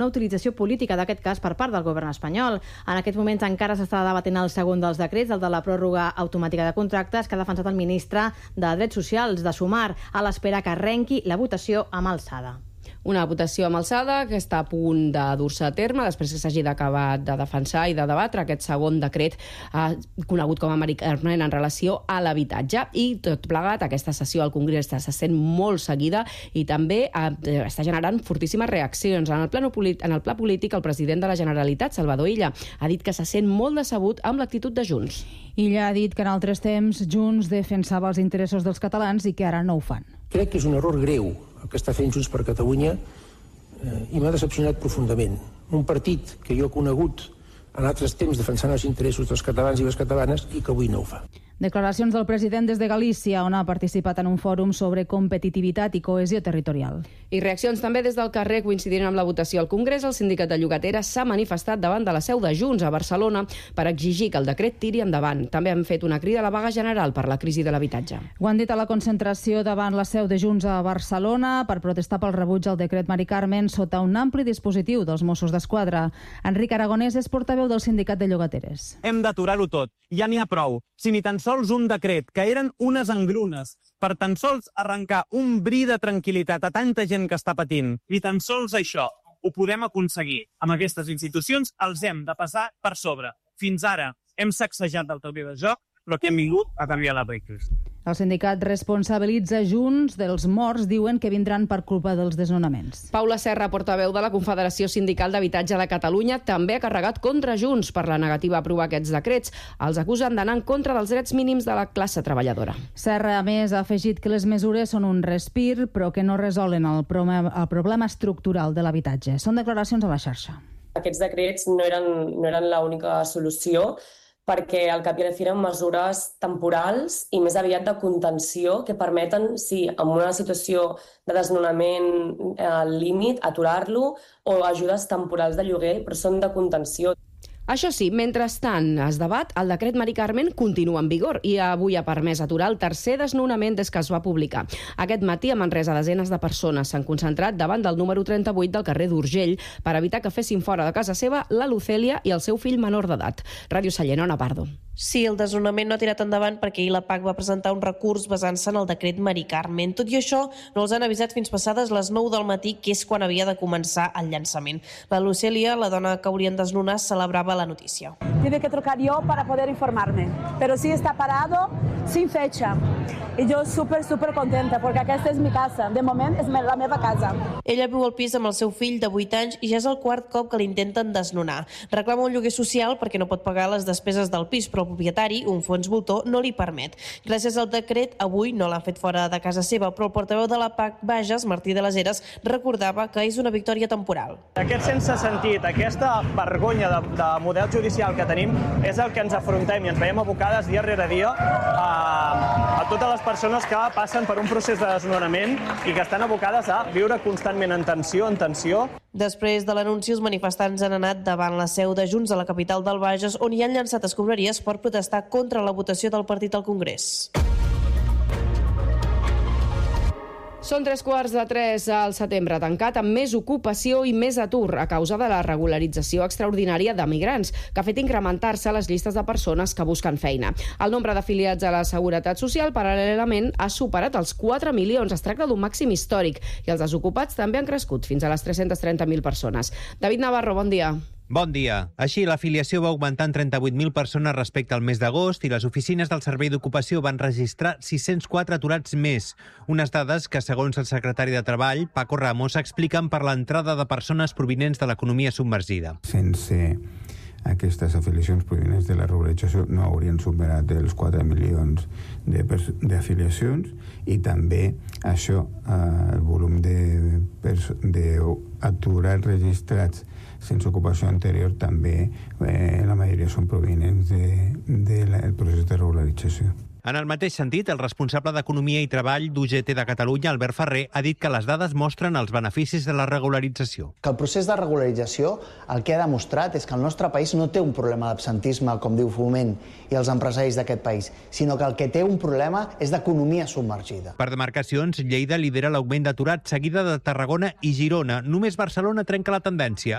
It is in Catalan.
una utilització política d'aquest cas per part del govern espanyol. En aquest moment encara s'està debatent el segon dels decrets, el de la pròrroga automàtica de contractes, que ha defensat el ministre de Drets Socials, de Sumar, a l'espera que arrenqui la votació amb alçada. Una votació amb alçada que està a punt de dur-se a terme després que s'hagi d'acabar de defensar i de debatre aquest segon decret conegut com a Mari-Carmen en relació a l'habitatge. I tot plegat, aquesta sessió al Congrés se sent molt seguida i també està generant fortíssimes reaccions. En el pla polític, el president de la Generalitat, Salvador Illa, ha dit que se sent molt decebut amb l'actitud de Junts. Illa ha dit que en altres temps Junts defensava els interessos dels catalans i que ara no ho fan. Crec que és un error greu el que està fent Junts per Catalunya i m'ha decepcionat profundament. Un partit que jo he conegut en altres temps defensant els interessos dels catalans i les catalanes i que avui no ho fa. Declaracions del president des de Galícia, on ha participat en un fòrum sobre competitivitat i cohesió territorial. I reaccions també des del carrer. Coincidint amb la votació al Congrés, el sindicat de llogateres s'ha manifestat davant de la seu de Junts a Barcelona per exigir que el decret tiri endavant. També han fet una crida a la vaga general per la crisi de l'habitatge. Ho han dit a la concentració davant la seu de Junts a Barcelona per protestar pel rebuig al decret Mari-Carmen sota un ampli dispositiu dels Mossos d'Esquadra. Enric Aragonès és portaveu del sindicat de llogateres. Hem d'aturar-ho tot. Ja n'hi ha prou. Si ni tan sols un decret, que eren unes engrunes, per tan sols arrencar un bri de tranquil·litat a tanta gent que està patint, i tan sols això ho podem aconseguir amb aquestes institucions, els hem de passar per sobre. Fins ara hem sacsejat del taulell de joc, però que hem vingut a canviar les regles. El sindicat responsabilitza Junts dels morts, diuen que vindran per culpa dels desnonaments. Paula Serra, portaveu de la Confederació Sindical d'Habitatge de Catalunya, també ha carregat contra Junts per la negativa a aprovar aquests decrets. Els acusen d'anar en contra dels drets mínims de la classe treballadora. Serra, a més, ha afegit que les mesures són un respir, però que no resolen el problema estructural de l'habitatge. Són declaracions a la xarxa. Aquests decrets no eren l'única solució, perquè al cap i a la fi eren mesures temporals i més aviat de contenció que permeten, sí, en una situació de desnonament al límit, aturar-lo, o ajudes temporals de lloguer, però són de contenció. Això sí, mentrestant es debat, el decret Mari-Carmen continua en vigor i avui ha permès aturar el tercer desnonament des que es va publicar. Aquest matí a Manresa desenes de persones s'han concentrat davant del número 38 del carrer d'Urgell per evitar que fessin fora de casa seva la Lucèlia i el seu fill menor d'edat. Ràdio Sallent, Ona Pardo. Sí, el desnonament no ha tirat endavant perquè ahir la PAC va presentar un recurs basant-se en el decret Mari-Carmen. Tot i això, no els han avisat fins passades les 9 del matí, que és quan havia de començar el llançament. La Lucèlia, la dona que haurien desnonar, celebrava la notícia. Tuve que trucar yo para poder informarme, pero sí está parado, sin fecha. Y yo súper contenta, porque aquesta és mi casa. De moment és la meva casa. Ella viu al pis amb el seu fill de 8 anys i ja és el quart cop que l'intenten desnonar. Reclama un lloguer social perquè no pot pagar les despeses del pis, però el propietari, un fons voltor, no li permet. Gràcies al decret, avui no l'han fet fora de casa seva, però el portaveu de la PAC Bages, Martí de les Heres, recordava que és una victòria temporal. Aquest sense sentit, aquesta vergonya de model judicial que tenim és el que ens afrontem i ens veiem abocades dia rere dia a totes les persones que passen per un procés de desnonament i que estan abocades a viure constantment en tensió. Després de l'anunci, els manifestants han anat davant la seu de Junts a la capital del Bages, on hi han llançat escombraries per protestar contra la votació del partit al Congrés. Són 3:15 al setembre, tancat amb més ocupació i més atur a causa de la regularització extraordinària de migrants, que ha fet incrementar-se les llistes de persones que busquen feina. El nombre d'afiliats a la Seguretat Social, paral·lelament, ha superat els 4 milions. Es tracta d'un màxim històric i els desocupats també han crescut fins a les 330.000 persones. David Navarro, bon dia. Bon dia. Així, l'afiliació va augmentar en 38.000 persones respecte al mes d'agost i les oficines del Servei d'Ocupació van registrar 604 aturats més. Unes dades que, segons el secretari de Treball, Paco Ramos, expliquen per l'entrada de persones provinents de l'economia submergida. Sense aquestes afiliacions provinents de la regularització no haurien superat els 4 milions d'afiliacions i també això, el volum d'aturats registrats sense ocupació anterior també la majoria són provinents del procés de regularització. En el mateix sentit, el responsable d'Economia i Treball d'UGT de Catalunya, Albert Ferrer, ha dit que les dades mostren els beneficis de la regularització. Que el procés de regularització el que ha demostrat és que el nostre país no té un problema d'absentisme, com diu Foment i els empresaris d'aquest país, sinó que el que té un problema és d'economia submergida. Per demarcacions, Lleida lidera l'augment d'aturats, seguida de Tarragona i Girona. Només Barcelona trenca la tendència.